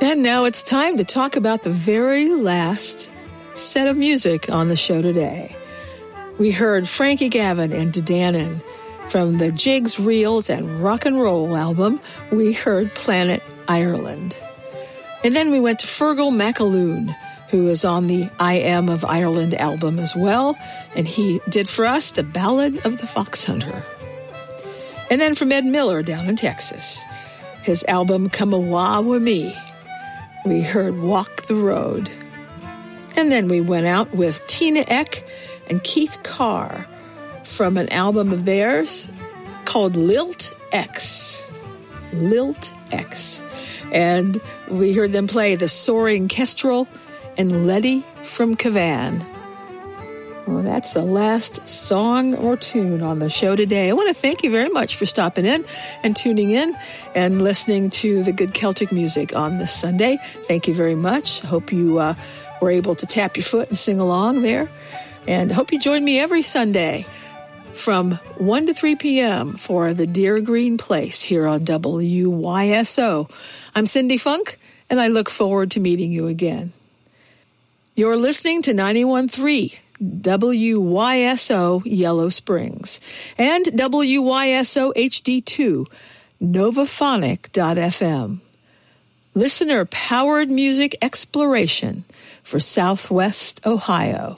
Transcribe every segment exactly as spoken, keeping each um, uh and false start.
And now it's time to talk about the very last set of music on the show today. We heard Frankie Gavin and Dedanan. From the Jigs, Reels, and Rock and Roll album, we heard Planet Ireland. And then we went to Fergal McAloon, who is on the I Am of Ireland album as well, and he did for us the Ballad of the Fox Hunter. And then from Ed Miller down in Texas, his album Come Awa Wi Me, we heard Walk the Road. And then we went out with Tina Eck and Keith Carr from an album of theirs called Lilt X. Lilt X. And we heard them play the Soaring Kestrel and Letty from Cavan. Well, that's the last song or tune on the show today. I want to thank you very much for stopping in and tuning in and listening to the good Celtic music on this Sunday. Thank you very much. I hope you uh, were able to tap your foot and sing along there. And I hope you join me every Sunday from one to three p.m. for the Deer Green Place here on W Y S O. I'm Cindy Funk, and I look forward to meeting you again. You're listening to ninety-one point three W Y S O Yellow Springs and W Y S O H D two Novaphonic dot f m. Listener-powered music exploration for Southwest Ohio.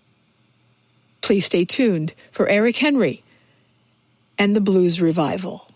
Please stay tuned for Eric Henry and the Blues Revival.